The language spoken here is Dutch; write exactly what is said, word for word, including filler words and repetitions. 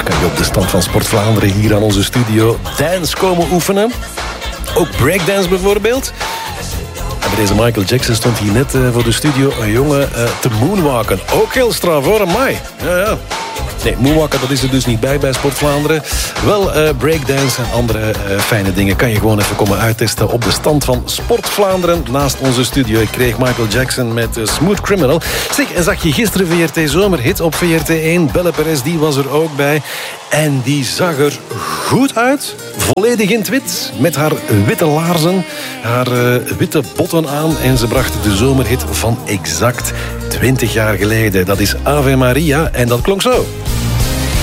kan je op de stand van Sport Vlaanderen hier aan onze studio dance komen oefenen. Ook breakdance bijvoorbeeld. En bij deze Michael Jackson stond hier net uh, voor de studio een jongen uh, te moonwalken. Ook heel straf hoor, amai. Ja, ja. Nee, moonwalken, dat is er dus niet bij bij Sport Vlaanderen. Wel, uh, breakdance en andere uh, fijne dingen kan je gewoon even komen uittesten op de stand van Sport Vlaanderen naast onze studio. Ik kreeg Michael Jackson met uh, Smooth Criminal. Zeg, en zag je gisteren V R T Zomerhit op V R T één? Belle Perez, die was er ook bij. En die zag er goed uit. Volledig in het wit. Met haar witte laarzen, haar uh, witte botten aan. En ze bracht de zomerhit van exact twintig jaar geleden. Dat is Ave Maria en dat klonk zo.